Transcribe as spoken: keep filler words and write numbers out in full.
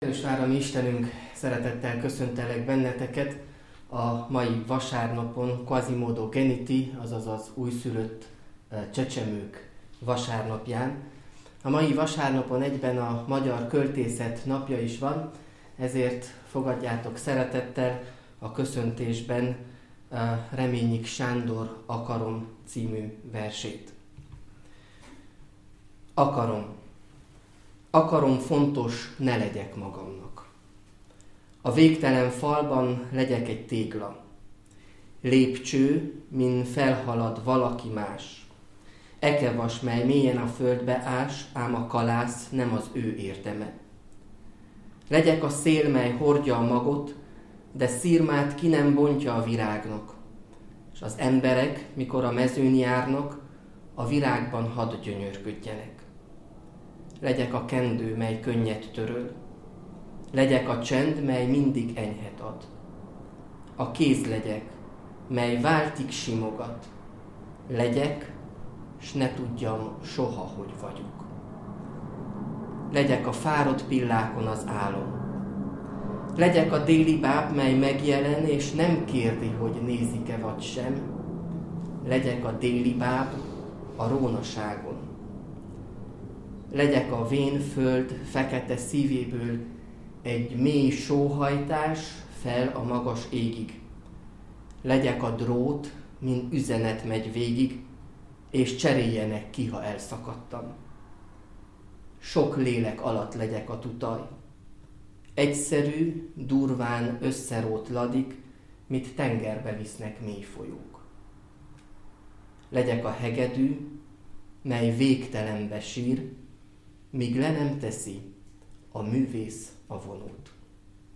Kedves Várami Istenünk, szeretettel köszöntelek benneteket a mai vasárnapon, Quasimodo Geniti, azaz az újszülött csecsemők vasárnapján. A mai vasárnapon egyben a Magyar Költészet napja is van, ezért fogadjátok szeretettel a köszöntésben Reményik Sándor Akarom című versét. Akarom. Akarom fontos, ne legyek magamnak. A végtelen falban legyek egy tégla. Lépcső, min felhalad valaki más. Ekevas, mely mélyen a földbe ás, ám a kalász nem az ő érdeme. Legyek a szél, mely hordja a magot, de szirmát ki nem bontja a virágnak. És az emberek, mikor a mezőn járnak, a virágban hadd gyönyörködjenek. Legyek a kendő, mely könnyet töröl. Legyek a csend, mely mindig enyhet ad. A kéz legyek, mely váltig simogat. Legyek, s ne tudjam soha, hogy vagyok. Legyek a fáradt pillákon az álom. Legyek a déli báb, mely megjelen, és nem kérdi, hogy nézik-e vagy sem. Legyek a déli báb a rónaságon. Legyek a vén föld fekete szívéből egy mély sóhajtás fel a magas égig. Legyek a drót, min üzenet megy végig, és cseréljenek ki, ha elszakadtam. Sok lélek alatt legyek a tutaj. Egyszerű, durván összerót ladik, mit tengerbe visznek mély folyók. Legyek a hegedű, mely végtelenbe sír, míg le nem teszi a művész a vonót.